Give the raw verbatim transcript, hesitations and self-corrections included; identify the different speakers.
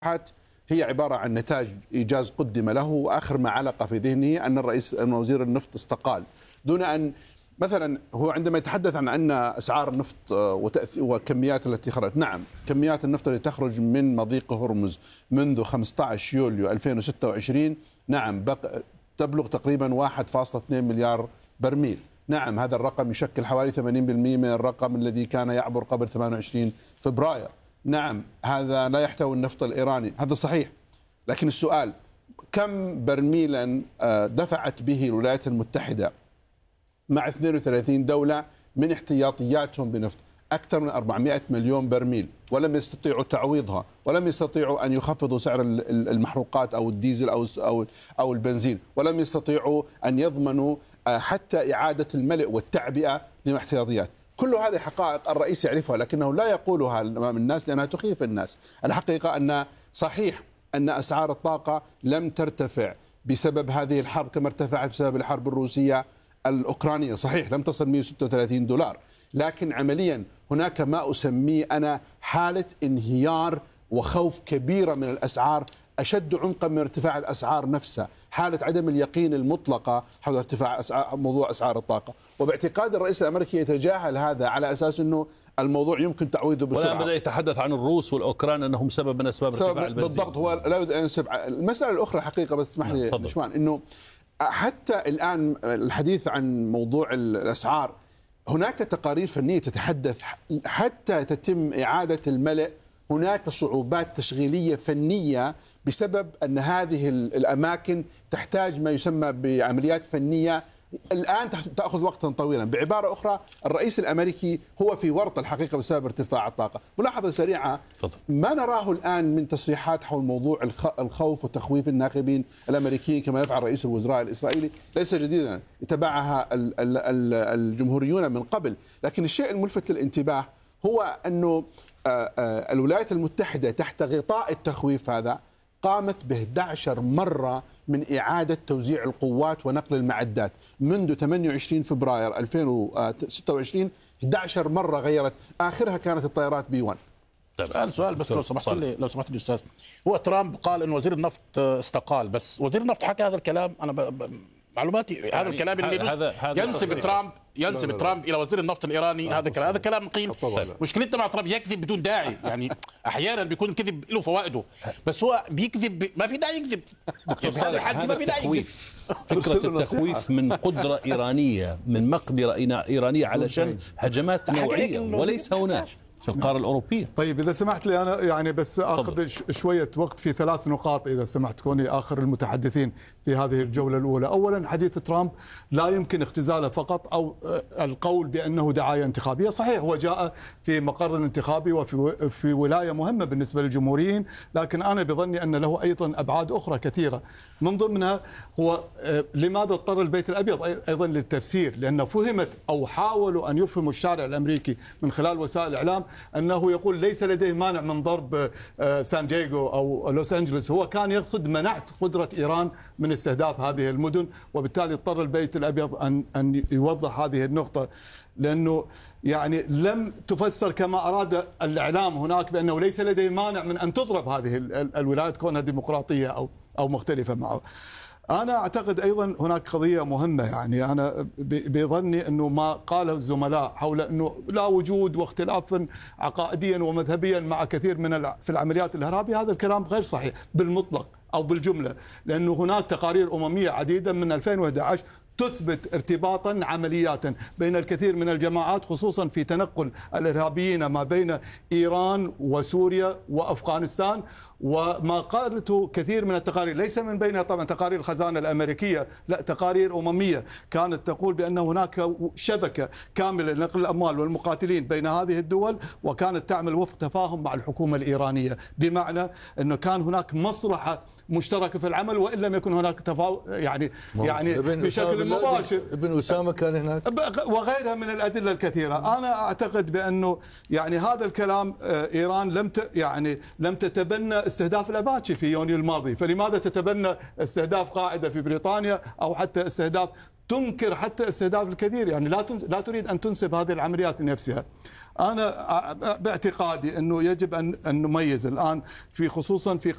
Speaker 1: هي عبارة عن نتاج إيجاز قدم له، وآخر ما علق في ذهنه أن الرئيس أن وزير النفط استقال دون أن مثلا هو عندما يتحدث عن أن أسعار النفط وكميات التي خرجت، نعم كميات النفط التي تخرج من مضيق هرمز منذ خمسة عشر يوليو ألفين وستة وعشرين نعم تبلغ تقريبا واحد فاصلة اثنين مليار برميل. نعم هذا الرقم يشكل حوالي ثمانين بالمئة من الرقم الذي كان يعبر قبل ثمانية وعشرين فبراير. نعم هذا لا يحتوي النفط الإيراني، هذا صحيح، لكن السؤال كم برميلا دفعت به الولايات المتحدة مع اثنين وثلاثين دولة من احتياطياتهم بنفط؟ أكثر من أربعمئة مليون برميل، ولم يستطيعوا تعويضها، ولم يستطيعوا أن يخفضوا سعر المحروقات أو الديزل أو أو أو البنزين، ولم يستطيعوا أن يضمنوا حتى إعادة الملء والتعبئة للاحتياطيات. كل هذه حقائق الرئيس يعرفها، لكنه لا يقولها أمام الناس لأنها تخيف الناس. الحقيقة أن صحيح أن أسعار الطاقة لم ترتفع بسبب هذه الحرب كما ارتفعت بسبب الحرب الروسية الأوكرانية، صحيح لم تصل مئة وستة وثلاثين دولار، لكن عمليا هناك ما أسميه أنا حالة انهيار وخوف كبيرة من الأسعار، أشد عمقا من ارتفاع الأسعار نفسها، حالة عدم اليقين المطلقة حول ارتفاع أسعار موضوع أسعار الطاقة. وباعتقاد الرئيس الأمريكي يتجاهل هذا على أساس أنه الموضوع يمكن تعويضه بسرعة.
Speaker 2: ولا بدأ يتحدث عن الروس والأوكران أنهم سبب من أسباب ارتفاع البنزين.
Speaker 1: بالضبط، هو لا يريد أن ينسب. المسألة الأخرى حقيقة بس اسمح لي نشوان، إنه حتى الآن الحديث عن موضوع الأسعار هناك تقارير فنية تتحدث حتى تتم إعادة الملء هناك صعوبات تشغيلية فنية بسبب أن هذه الأماكن تحتاج ما يسمى بعمليات فنية الآن تأخذ وقتا طويلا. بعبارة أخرى الرئيس الأمريكي هو في ورطة الحقيقة بسبب ارتفاع الطاقة. ملاحظة سريعة، ما نراه الآن من تصريحات حول موضوع الخوف وتخويف الناخبين الأمريكيين كما يفعل رئيس الوزراء الإسرائيلي ليس جديدا، يتبعها الجمهوريون من قبل، لكن الشيء الملفت للانتباه هو أنه الولايات المتحدة تحت غطاء التخويف هذا قامت ب إحدى عشرة مرة من إعادة توزيع القوات ونقل المعدات منذ ثمانية وعشرين فبراير ألفين وستة وعشرين. إحدى عشرة مرة غيرت، آخرها كانت الطائرات بي واحد.
Speaker 3: سؤال سؤال بس لو سمحت لي لو سمحت لي أستاذ، هو ترامب قال إن وزير النفط استقال، بس وزير النفط حكى هذا الكلام، أنا ب... ب... معلوماتي يعني هذا الكلام اللي هذا هذا ينسب ترامب ينسب لا لا ترامب الى وزير النفط الايراني، هذا كلام هذا كلام قيل. مشكلتنا مع ترامب يكذب بدون داعي، يعني احيانا بيكون كذب له فوائده، بس هو بيكذب ما في داعي يكذب.
Speaker 2: دكتور صالح هذا ما في داعي يكذب. فكرة التخويف من قدرة إيرانية، من مقدرة إيرانية علشان هجمات نوعية وليس هناك في القارة الأوروبية.
Speaker 4: طيب إذا سمحت لي أنا يعني بس أخذ شوية وقت في ثلاث نقاط إذا سمحت، كوني آخر المتحدثين في هذه الجولة الأولى. أولا حديث ترامب لا يمكن اختزاله فقط أو القول بأنه دعاية انتخابية. صحيح هو جاء في مقر انتخابي وفي في ولاية مهمة بالنسبة للجمهوريين، لكن أنا بظني أن له أيضا أبعاد أخرى كثيرة، من ضمنها هو لماذا اضطر البيت الأبيض أيضا للتفسير، لأنه فهمت أو حاولوا أن يفهموا الشارع الأمريكي من خلال وسائل الإعلام أنه يقول ليس لديه مانع من ضرب سان دييغو أو لوس أنجلوس، هو كان يقصد منعت قدرة إيران من استهداف هذه المدن، وبالتالي اضطر البيت الأبيض أن أن يوضح هذه النقطة، لأنه يعني لم تفسر كما أراد الإعلام هناك بأنه ليس لديه مانع من أن تضرب هذه الولايات كونها ديمقراطية أو أو مختلفة معه. أنا أعتقد أيضا هناك قضية مهمة، يعني أنا بظني أنه ما قاله الزملاء حول أنه لا وجود واختلاف عقائديا ومذهبيا مع كثير من في العمليات الإرهابية، هذا الكلام غير صحيح بالمطلق أو بالجملة، لأنه هناك تقارير أممية عديدة من ألفين وأحد عشر تثبت ارتباطا عملياتا بين الكثير من الجماعات، خصوصا في تنقل الإرهابيين ما بين إيران وسوريا وأفغانستان. وما قالته كثير من التقارير ليس من بينها طبعا تقارير الخزانة الأمريكية، لا تقارير أممية كانت تقول بأن هناك شبكة كاملة لنقل الأموال والمقاتلين بين هذه الدول، وكانت تعمل وفق تفاهم مع الحكومة الإيرانية، بمعنى أنه كان هناك مصلحة مشتركة في العمل وإن لم يكن هناك تفاوض يعني يعني بشكل مباشر.
Speaker 5: ابن أسامة كان هناك
Speaker 4: وغيرها من الأدلة الكثيرة. أنا أعتقد بأنه يعني هذا الكلام إيران لم يعني لم تتبنى استهداف الأباتشي في يونيو الماضي، فلماذا تتبنى استهداف قاعدة في بريطانيا أو حتى استهداف تنكر حتى استهداف الكثير، يعني لا لا تريد أن تنسب هذه العمليات لنفسها. أنا باعتقادي أنه يجب أن نميز الآن في خصوصا في